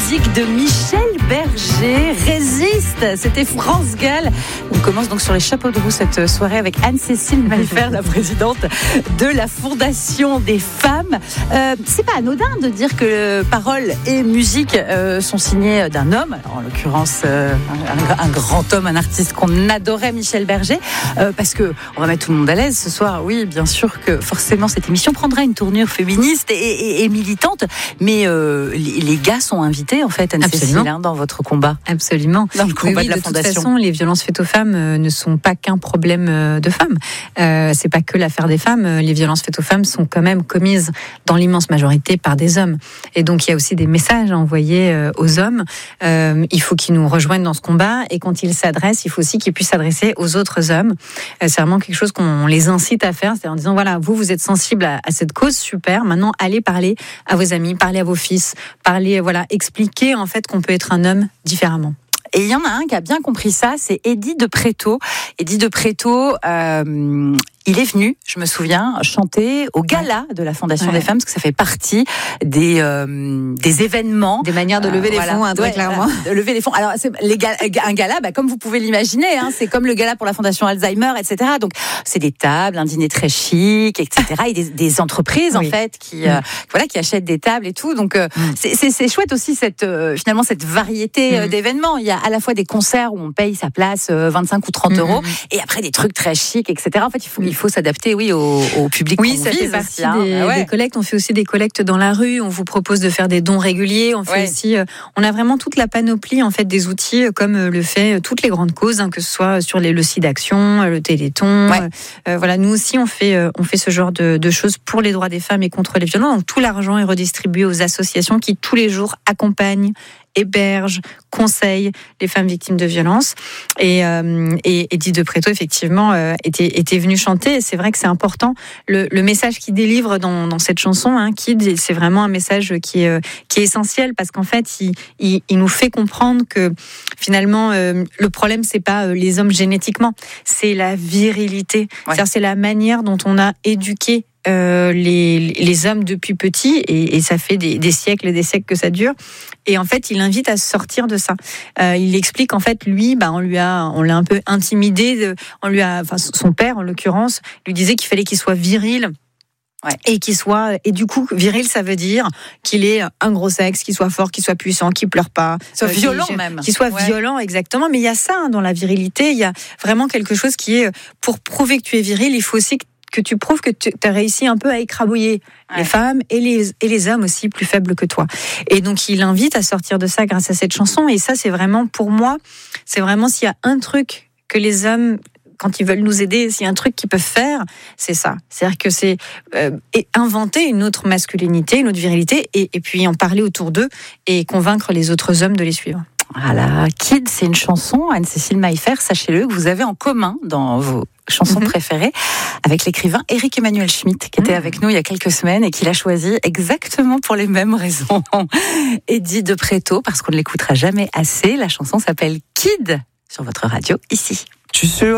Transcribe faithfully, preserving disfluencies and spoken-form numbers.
musique de Michel Berger, Résiste. C'était France Gall. On commence donc sur les chapeaux de roue cette soirée avec Anne-Cécile Maillefer, la présidente de la Fondation des femmes. Euh, c'est pas anodin de dire que paroles et musique euh, sont signées d'un homme, alors en l'occurrence euh, un, un grand homme, un artiste qu'on adorait, Michel Berger, euh, parce que on va mettre tout le monde à l'aise ce soir. Oui, bien sûr que forcément cette émission prendra une tournure féministe et, et, et militante, mais euh, les, les gars sont invités en fait, Anne-Cécile, hein, dans votre combat. Absolument. Dans le combat oui, oui, de la de Fondation. De toute façon, les violences faites aux femmes euh, ne sont pas qu'un problème euh, de femmes. Euh, c'est pas que l'affaire des femmes. Les violences faites aux femmes sont quand même commises dans l'immense majorité par des hommes. Et donc il y a aussi des messages à envoyer euh, aux hommes. Euh, il faut qu'ils nous rejoignent dans ce combat, et quand ils s'adressent, il faut aussi qu'ils puissent s'adresser aux autres hommes. Euh, c'est vraiment quelque chose qu'on les incite à faire, c'est en disant voilà, vous vous êtes sensible à, à cette cause, super. Maintenant, allez parler à vos amis, parlez à vos fils, parlez, voilà, expliquez en fait qu'on peut être un homme différemment. Et il y en a un qui a bien compris ça, c'est Eddy de Pretto. Eddy de Pretto, euh, il est venu, je me souviens, chanter au gala de la Fondation ouais. des femmes, parce que ça fait partie des des, euh, des événements. Des manières de lever euh, les voilà. fonds, hein, très ouais, clairement. Voilà, de lever les fonds. Alors, c'est les gala, un gala, bah, comme vous pouvez l'imaginer, hein, c'est comme le gala pour la Fondation Alzheimer, et cetera. Donc, c'est des tables, un dîner très chic, et cetera. Et des, des entreprises, oui. en fait, qui, mmh. euh, voilà, qui achètent des tables et tout. Donc, euh, mmh. c'est, c'est, c'est chouette aussi, cette, euh, finalement, cette variété mmh. d'événements. Il y a à la fois des concerts où on paye sa place euh, vingt-cinq ou trente euros, mmh. et après des trucs très chics, et cetera. En fait, il faut, il faut s'adapter, oui, au, au public. Oui, qu'on ça vise fait partie aussi, hein. des, Ah ouais. des collectes. On fait aussi des collectes dans la rue. On vous propose de faire des dons réguliers. On fait ouais. aussi, euh, on a vraiment toute la panoplie en fait des outils, euh, comme euh, le fait euh, toutes les grandes causes, hein, que ce soit sur les, le SIDAction, euh, le Téléthon. Ouais. Euh, voilà, nous aussi on fait, euh, on fait ce genre de, de choses pour les droits des femmes et contre les violences. Donc tout l'argent est redistribué aux associations qui tous les jours accompagnent, héberge, conseille les femmes victimes de violences. Et, euh, et Eddy de Pretto, effectivement, euh, était, était venu chanter. Et c'est vrai que c'est important. Le, le message qu'il délivre dans, dans cette chanson, hein, Kid, c'est vraiment un message qui est, qui est essentiel, parce qu'en fait, il, il, il nous fait comprendre que finalement, euh, le problème, c'est pas les hommes génétiquement, c'est la virilité. Ouais. C'est-à-dire, c'est la manière dont on a éduqué Euh, les, les hommes depuis petits, et, et ça fait des, des siècles et des siècles que ça dure. Et en fait, il invite à sortir de ça. Euh, il explique en fait, lui, bah, on lui a, on l'a un peu intimidé. De, on lui a, enfin, son père en l'occurrence, lui disait qu'il fallait qu'il soit viril. Ouais. Et qu'il soit, et du coup, viril, ça veut dire qu'il ait un gros sexe, qu'il soit fort, qu'il soit puissant, qu'il pleure pas, soit euh, violent qu'il, même, qu'il soit ouais. violent, exactement. Mais il y a ça, hein, dans la virilité, il y a vraiment quelque chose qui est, pour prouver que tu es viril, il faut aussi que que tu prouves que tu as réussi un peu à écrabouiller ouais. les femmes et les, et les hommes aussi plus faibles que toi. Et donc, il invite à sortir de ça grâce à cette chanson. Et ça, c'est vraiment, pour moi, c'est vraiment s'il y a un truc que les hommes, quand ils veulent nous aider, s'il y a un truc qu'ils peuvent faire, c'est ça. C'est-à-dire que c'est euh, inventer une autre masculinité, une autre virilité, et, et puis en parler autour d'eux et convaincre les autres hommes de les suivre. Voilà, Kid, c'est une chanson, Anne-Cécile Maillefer, sachez-le, que vous avez en commun dans vos chansons mm-hmm. préférées avec l'écrivain Éric Emmanuel Schmitt, qui était mm. avec nous il y a quelques semaines et qui l'a choisi exactement pour les mêmes raisons. Eddy de Pretto, parce qu'on ne l'écoutera jamais assez. La chanson s'appelle Kid sur votre radio, ici. Tu sais